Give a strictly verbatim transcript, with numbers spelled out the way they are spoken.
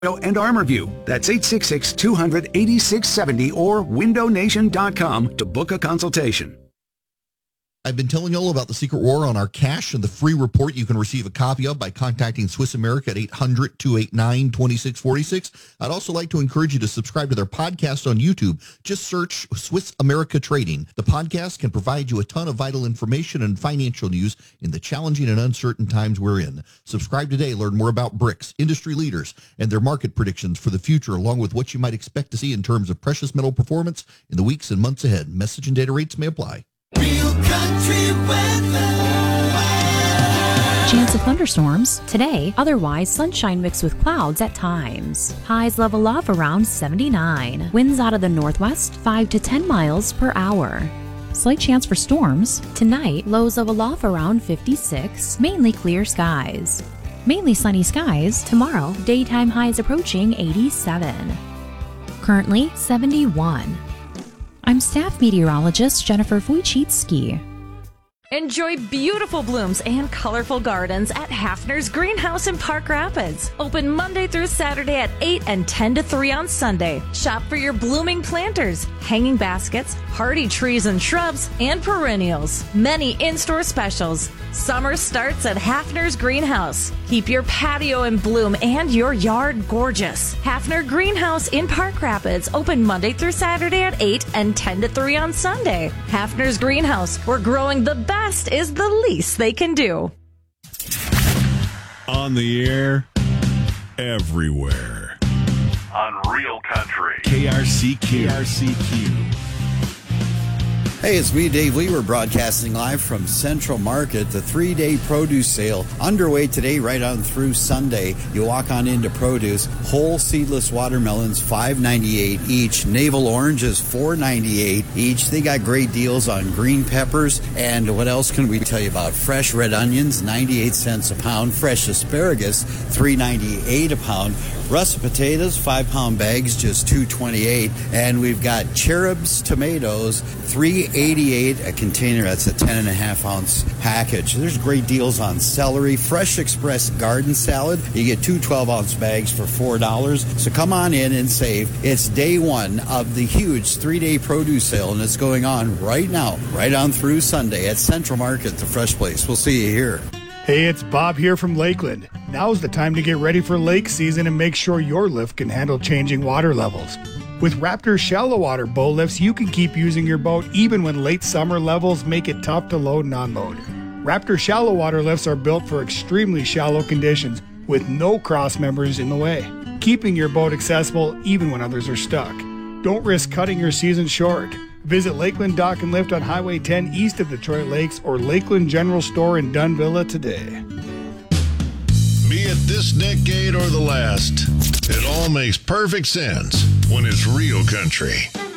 and ArmorView. That's eight six six, two hundred, eighty-six seventy or window nation dot com to book a consultation. I've been telling you all about the Secret War on our cash and the free report you can receive a copy of by contacting Swiss America at eight hundred, two eight nine, two six four six. I'd also like to encourage you to subscribe to their podcast on YouTube. Just search Swiss America Trading. The podcast can provide you a ton of vital information and financial news in the challenging and uncertain times we're in. Subscribe today. Learn more about B R I C S, industry leaders, and their market predictions for the future, along with what you might expect to see in terms of precious metal performance in the weeks and months ahead. Message and data rates may apply. Real country weather. Chance of thunderstorms today, otherwise sunshine mixed with clouds at times. Highs level off around seventy-nine. Winds out of the northwest five to ten miles per hour. Slight chance for storms. Tonight, lows level off around fifty-six, mainly clear skies. Mainly sunny skies. Tomorrow, daytime highs approaching eighty-seven. Currently seventy-one. I'm staff meteorologist Jennifer Wojcicki. Enjoy beautiful blooms and colorful gardens at Hafner's Greenhouse in Park Rapids. Open Monday through Saturday at eight and ten to three on Sunday. Shop for your blooming planters, hanging baskets, hardy trees and shrubs, and perennials. Many in-store specials. Summer starts at Hafner's Greenhouse. Keep your patio in bloom and your yard gorgeous. Hafner Greenhouse in Park Rapids. Open Monday through Saturday at eight and ten to three on Sunday. Hafner's Greenhouse, where growing the best is the least they can do. On the air, everywhere. On Real Country. K R C Q. K R C Q. Hey, it's me, Dave Lee. We're broadcasting live from Central Market. The three-day produce sale underway today right on through Sunday. You walk on into produce. Whole seedless watermelons, five ninety-eight each. Navel oranges, four ninety-eight each. They got great deals on green peppers. And what else can we tell you about? Fresh red onions, ninety-eight cents a pound. Fresh asparagus, three ninety-eight a pound. Russet potatoes, five-pound bags, just two twenty-eight. And we've got cherubs tomatoes, three eighty-eight a container. That's a ten and a half ounce package. There's great deals on celery. Fresh Express garden salad. You get two twelve ounce bags for four dollars. So come on in and save. It's day one of the huge three-day produce sale, and it's going on right now, right on through Sunday at Central Market, the fresh place. We'll see you here. Hey, it's Bob here from Lakeland. Now's the time to get ready for lake season and make sure your lift can handle changing water levels. With Raptor shallow water bow lifts, you can keep using your boat even when late summer levels make it tough to load and unload. Raptor shallow water lifts are built for extremely shallow conditions with no cross members in the way, keeping your boat accessible even when others are stuck. Don't risk cutting your season short. Visit Lakeland Dock and Lift on Highway ten east of Detroit Lakes or Lakeland General Store in Dunvilla today. Be it this decade or the last, it all makes perfect sense when it's Real Country.